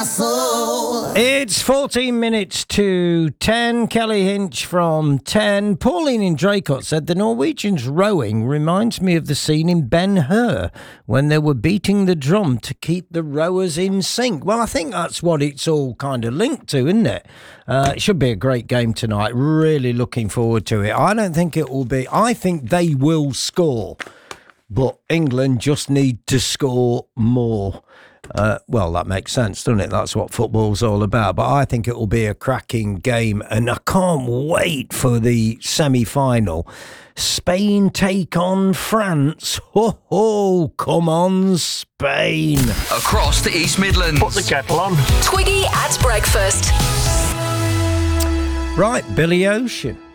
soul. It's 14 minutes to 10. Kelly Hinch from 10. Pauline in Draycott said the Norwegians rowing reminds me of the scene in Ben-Hur when they were beating the drum to keep the rowers in sync. Well, I think that's what it's all kind of linked to, isn't it? It should be a great game tonight. Really looking forward to it. I don't think it will be. I think they will score, but England just need to score more. Well, that makes sense, doesn't it? That's what football's all about. But I think it will be a cracking game, and I can't wait for the semi-final. Spain take on France. Ho ho! Come on, Spain! Across the East Midlands. Put the kettle on. Twiggy at breakfast. Right, Billy Ocean.